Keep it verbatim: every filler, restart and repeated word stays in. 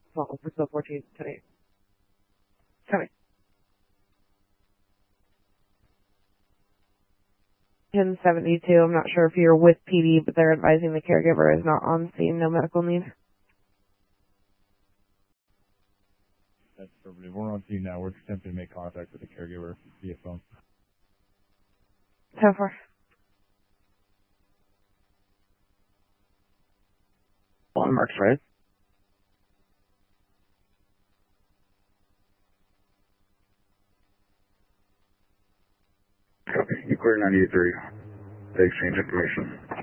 Well, we're still fourteen today. Coming. ten seventy-two, I'm not sure if you're with P D, but they're advising the caregiver is not on scene, no medical need. That's perfect. We're on scene now. We're attempting to make contact with the caregiver via phone. ten four. On Mark's right. Copy. You clear ninety-eight thirty. They exchange information.